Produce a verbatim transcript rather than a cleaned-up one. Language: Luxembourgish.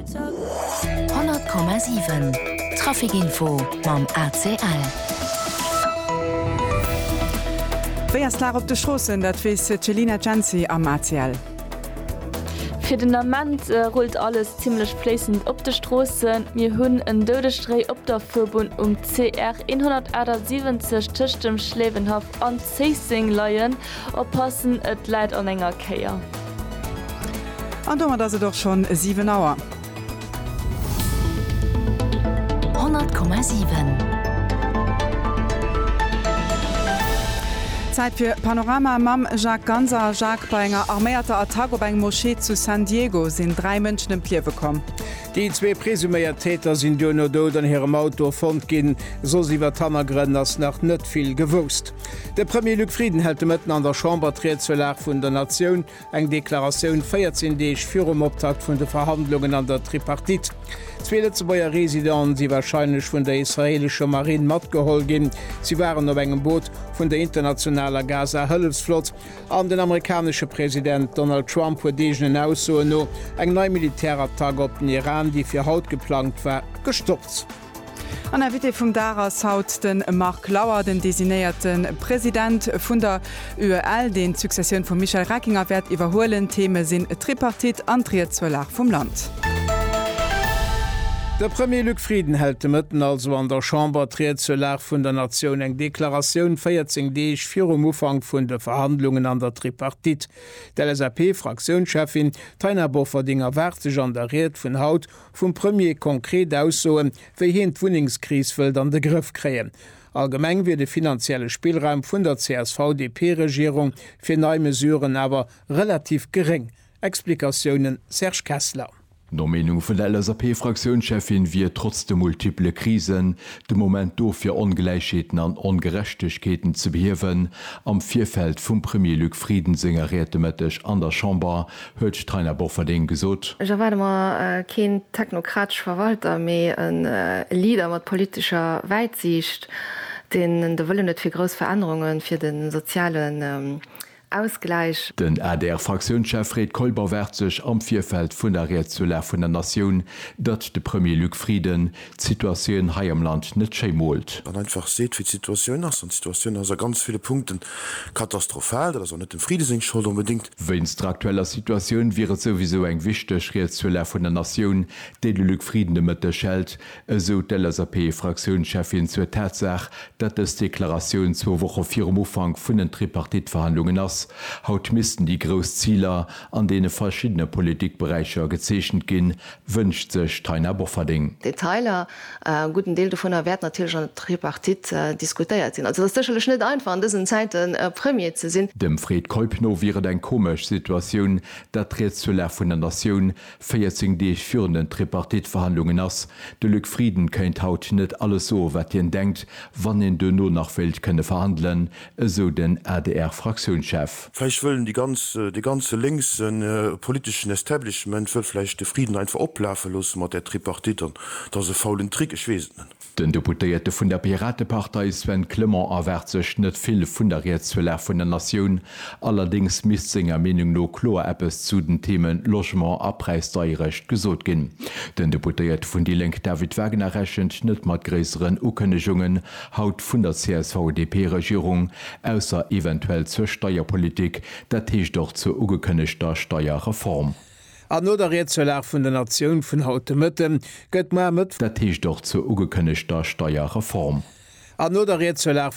hundert Komma sieben Trafikinfo beim A C L. Wéiers op de Schossen, dat wees Celina Janzi am A C L. Für den Amment äh, rollt alles ziemlich fließend op de Straßen. Wir hunn en Dödestrei op der Verbund um C R hundertsiebzig ticht dem Schlevenhof an Zeising leiien oppassen et Leiit an enger Käier. An dommer dat se doch schon sieben Auer. hundert Komma sieben. Zeit für Panorama Mam Jacques Ganser, Jacques bei enger armeierter Attack op eng Moschee zu San Diego sind drei Mënschen im Pier bekommen. Die zwei presuméiert Täter sind Jono do an herem Auto fond gin, so siwer Tannergrenners nach net viel gewusst. Der Premier Luc Frieden hält mitten an der Chambertreetzelag vun der Nation eng Deklaration vierzehn Deeg firm Optakt vun de Verhandlungen an der Tripartit. Zwei Beier Residenten, die wahrscheinlich vun der israelische Marine mat gehol gin, sie waren op engem Boot vun der internationaler Gaza-Hëllefsflot an den amerikanische Präsident Donald Trump huet degen ausso no eng neu militärer Tag op den Iran, die fir Haut geplant war, gestoppt. An der Witte vum Daras haut den Mark Lauer, den designéierten Präsident vun der U L, den Sukzession vum Michael Rackinger werd iwwerhoelen Theme sinn Tripartit antriet zwelach vum Land. Der Premier Luc Frieden hält mitten also an der Chambertreetzelag vun der Nation eng Deklaration vierzehn Deeg firm Ufang vun de Verhandlungen an der Tripartit. Der L S A P-Fraktionschefin Taina Bofferdinger werteg an der Reet vun Haut vum Premier konkret aussoen, wéi hin d'Wuningskriswëld an de Griff kreen. Allgemeng wie de finanzielle Spielraum vun der C S V D P-Regierung fir neue Mesuren aber relativ gering. Explikationen Serge Kessler. No Meinung vun der L S A P-Fraktionschefin wie trotz de multiple Krisen de Moment do fir Ongleichheeten an Ongerechtigkeiten ze behiewen, am Vierfeld vum Premier Luc Frieden singerierte Mëttech an der Chamber huet Trainer Bofferding gesot. Ich war immer äh, kein technokratisch Verwalter, méi en äh, Lieder mat politischer Weitsicht, den de wëlle net fir groß Veränderungen fir den sozialen ähm, Ausgleich. Den A D R-Fraktionschef Fred Kolber wehrt sich am Vierfeld vun der Reetzulär vun der Nation, dat de Premier Luc Frieden Situationun hai am Land net schemolt. Man einfach seht wie Situation ass und Situation as ganz viele Punkten katastrophal, dat net den Friedensschuld unbedingt. Wenns der aktueller Situation wäre sowieso eng wichtech Reetzulär vun der Nation, de de Luc Frieden de Mëtte schelt, eso d L S A P-Fraktionschefin zur Tatsach, dat es Deklaration zur Woche vier Ufang vun den Tripartitverhandlungen ass. Haut missten die Großzieler, an denen verschiedene Politikbereiche gezeechnet gin, wünscht sech Taina Bofferding. Detailer äh, guten Deel davon erwert natürlich an Tripartit äh, diskutiert sind. Also das ist nicht einfach an diesen Zeiten äh, Premier zu sind. Dem Fred Kolpno wäre ein komisch Situation, dat Reetzulär vun der Nation vierzehn Deeg führenden Tripartitverhandlungen ass. De Luc Frieden kennt haut net alles so, wat ihr denkt, wann in de no nach Welt könne verhandeln, so den A D R-Fraktionschef. Vielleicht wollen die ganze, die ganze linken äh, politischen Establishment will vielleicht den Frieden einfach ablaufen lassen mit der Tripartiten, dass sie faulen Trick gewesen. Den Deputierte vun der Piratepartei Sven Clement erwert sech net vill vun der Reetzulär vun der Nation, allerdings misst senger Menung no Chlor-Appes zu den Themen Logement a Preissteuerrecht gesot ginn. Den Deputiert vun die Lenk David Wagner rächend net mat gräseren Ukënnechungen haut vun der C S V D P-Regierung ausser eventuell zur Steuerpolitik, dat hiech doch zur ugekënnechter Steuerreform. An no der Reetzulär vun der Nation vun haute Mëtten gëtt ma mit dat hiech doch zur ugekënnechter Steuerreform. An no der Reetzulär